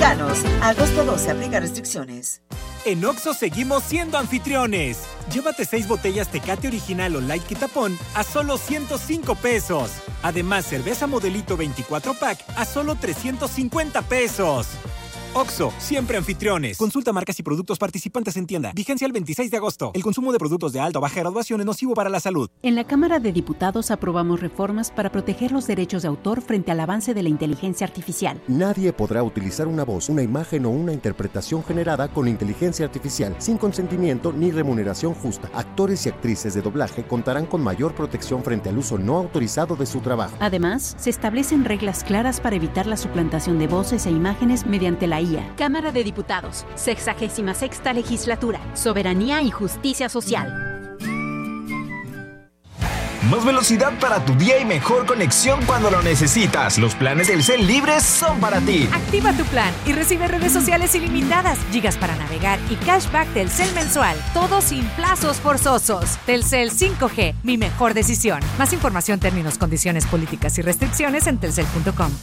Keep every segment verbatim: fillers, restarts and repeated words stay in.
mexicanos. Agosto doce, aplica restricciones. En Oxxo seguimos siendo anfitriones. Llévate seis botellas Tecate Original o Light Quitapón a solo ciento cinco pesos. Además, cerveza Modelito veinticuatro pack a solo trescientos cincuenta pesos. Oxxo, siempre anfitriones. Consulta marcas y productos participantes en tienda. Vigencia el veintiséis de agosto. El consumo de productos de alta o baja graduación es nocivo para la salud. En la Cámara de Diputados aprobamos reformas para proteger los derechos de autor frente al avance de la inteligencia artificial. Nadie podrá utilizar una voz, una imagen o una interpretación generada con inteligencia artificial sin consentimiento ni remuneración justa. Actores y actrices de doblaje contarán con mayor protección frente al uso no autorizado de su trabajo. Además, se establecen reglas claras para evitar la suplantación de voces e imágenes mediante la I A. Cámara de Diputados, sexagésima sexta legislatura, soberanía y justicia social. Más velocidad para tu día y mejor conexión cuando lo necesitas. Los planes Telcel libres son para ti. Activa tu plan y recibe redes sociales ilimitadas, gigas para navegar y cashback Telcel mensual. Todo sin plazos forzosos. Telcel cinco G, mi mejor decisión. Más información, términos, condiciones, políticas y restricciones en telcel punto com.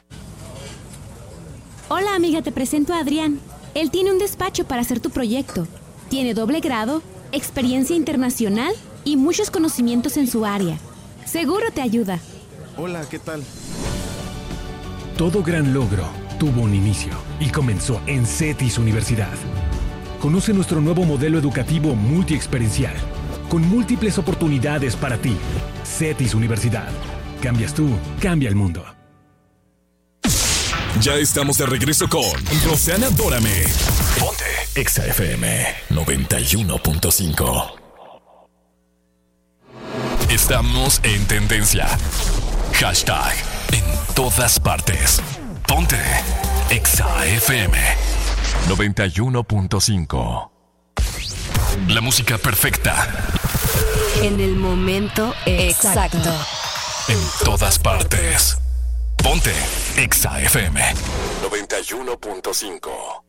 Hola amiga, te presento a Adrián. Él tiene un despacho para hacer tu proyecto. Tiene doble grado, experiencia internacional y muchos conocimientos en su área. Seguro te ayuda. Hola, ¿qué tal? Todo gran logro tuvo un inicio y comenzó en CETIS Universidad. Conoce nuestro nuevo modelo educativo multiexperiencial, con múltiples oportunidades para ti. CETIS Universidad. Cambias tú, cambia el mundo. Ya estamos de regreso con Roseana Dórame. Ponte Exa F M noventa y uno punto cinco. Estamos en tendencia. Hashtag en todas partes. Ponte Exa F M noventa y uno punto cinco. La música perfecta. En el momento exacto. exacto. En todas partes. Ponte Exa F M noventa y uno punto cinco.